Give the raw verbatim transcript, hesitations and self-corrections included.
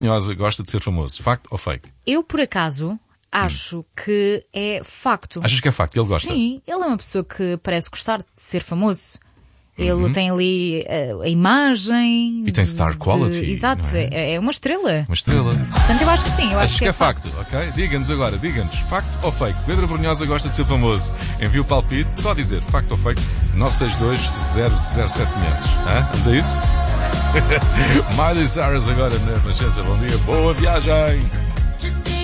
Brunhosa gosta de ser famoso. Facto ou fake? Eu, por acaso, acho hum. que é facto. Achas que é facto? Que ele gosta? Sim, ele é uma pessoa que parece gostar de ser famoso. Ele uhum. tem ali a, a imagem... E tem star quality. De, exato, é? é uma estrela. Uma estrela. Portanto, eu acho que sim. Eu Acho acho que é, é facto, facto. Ok? Diga-nos agora, diga-nos, facto ou fake? Pedro Brunhosa gosta de ser famoso. Envia o palpite, só dizer facto ou fake, nove seis dois, zero zero sete zero zero. Vamos a isso? Miley Cyrus agora na Renascença. Bom dia, boa viagem!